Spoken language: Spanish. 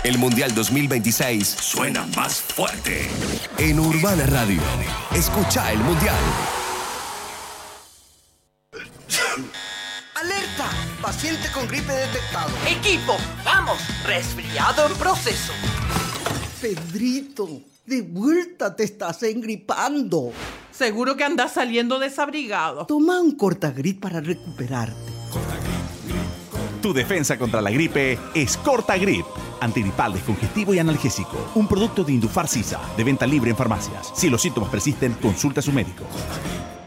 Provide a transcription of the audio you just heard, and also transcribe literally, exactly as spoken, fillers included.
El Mundial dos mil veintiséis suena más fuerte. En Urbana Radio. Escucha el Mundial. ¡Alerta! Paciente con gripe detectado. Equipo, vamos. Resfriado en proceso. Pedrito, de vuelta te estás engripando. Seguro que andas saliendo desabrigado. Toma un Cortagrip para recuperarte. Tu defensa contra la gripe es Cortagrip. Antigripal, descongestivo y analgésico. Un producto de Indufar Sisa, de venta libre en farmacias. Si los síntomas persisten, consulta a su médico.